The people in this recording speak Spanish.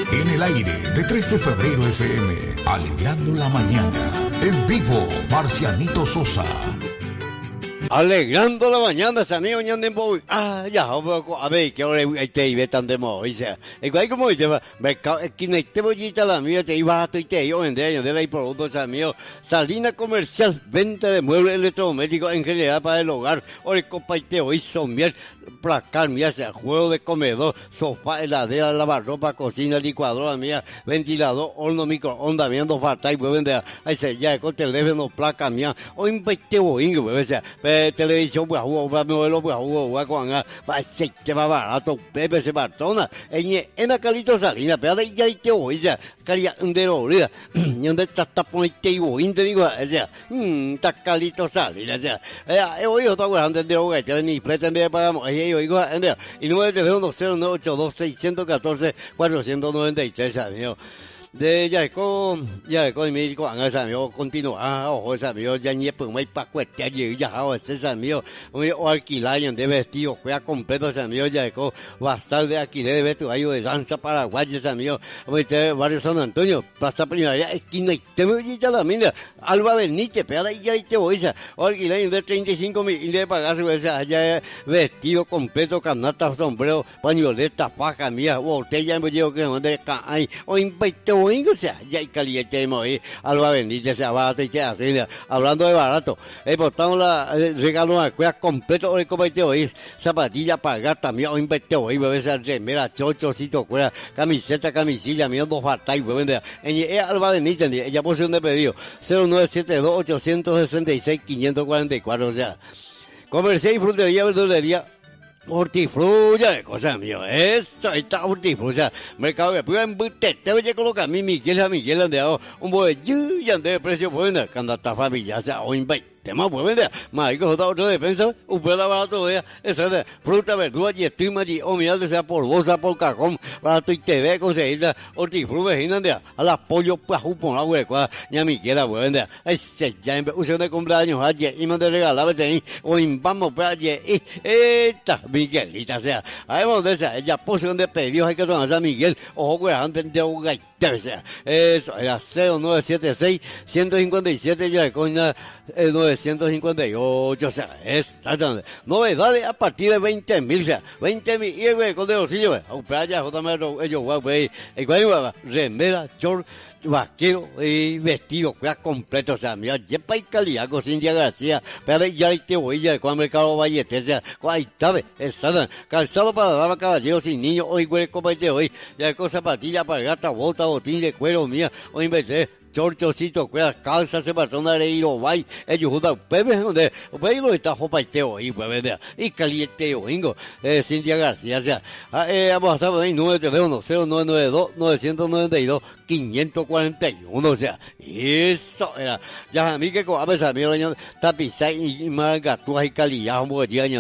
En el aire de 3 de febrero FM, alegrando la mañana. En vivo, Marcianito Sosa. Alegrando la mañana, amigo, ñande boy. Ya, a ver, que ahora hay te iba tan de modo, dice. Igual como dice, mercado, aquí no te voy a la mía, te iba a tu y te iba a vender, de ahí productos, amigo. Salina comercial, venta de muebles electrodomésticos en general para el hogar. Ahora, copa y te hoy somier, placar, mía, sea juego de comedor, sofá, heladera, lavarropa, cocina, licuadora, mía, ventilador, horno, microondas, viendo falta y pueden vender. Ahí se ya, con teléfono, placa, mía. Hoy te voy, sea, televisión, pues, modelo, pues, con aceite más barato, Pepe se Bartona, en la calito salina, pero ya te voy, ya, caría de orilla, y donde está poniendo y voy, te digo, ya, está calito salina, ya, hoy yo estoy hablando de hogar, ya ni pretende pagamos, yo digo, y número de teléfono 0982-614-493, amigo. De ya con mi con esa amigo continúa ojo esa amigo ya ni pues muy pa cuesta ya ese amigo muy alquilar de vestido juega completo ese amigo ya con basal de alquiler de vestuario de danza paraguaya ese amigo muy de barrio San Antonio plaza Primavera esquina y te me ya la mina Alba Benítez pero ya te voy a alquilar de 35.000 y de pagarse esa allá vestido completo canasta sombrero pañoleta faja mía botella me llevo que no de cae o invito o sea, ya hay caliente de Alba Benítez, sea barato y que así, hablando de barato, portamos la regalo a cueva completo hoy como te hoy, zapatilla para gato también hoy invité hoy, bebé esa remera, chochocito, cueva, camiseta, camisilla, mío dos falta y bebé, Alba Benítez, ella posee un pedido, 0972-866-544, o sea, comercial y frutería, verdulería, hortifrulla de cosas mío, eso, ahí está hortifrulla, mercado de pura embute, te voy a colocar mi Miguel, ande un bollo y ande de precio bueno, cuando está familia, sea, o invite. Tema pues vender, más hay que joder otro defensa, un pedazo barato de esa de fruta, verdura y estima y humedad sea por bolsa, por cajón, barato y TV conseguirla, hortifruta, a las pollos, pues, por la hueca, ya mi quiera, pues vender, ese ya usted de cumpleaños ayer y me de regalar, o vamos para ayer, y esta, Miguelita, sea, ahí vamos de esa, ella posición de pedidos, hay que tomar a Miguel, ojo, pues, antes de un sea, eso, era 0976-157, ya con 958, o sea, exactamente. Novedades a partir de 20.000, o sea, 20.000, y el con de bolsillo, playa, ellos, güey, remera, short, vaquero y vestido, completo, o sea, mira, yepa y calidad, con Cintia García, pero ya te voy, ya con Mercado Vallete, o sea, ahí está, exactamente, calzado para dama, caballeros y niños, hoy, güey, como hoy, ya con zapatilla para gata, bota, botín de cuero, mía, hoy inventé, chorchocito, cuerdas, calzas, se patrona de ir vai, ellos juntan, bebé, donde, lo está jopaiteo y pues vender, y caliente ingo, Cintia García, o sea, vamos a saber, número de teléfono, 0992-902-541, o sea, eso era, ya a mí que con a pesar, mira, tapizar y margatúas y calidad, como que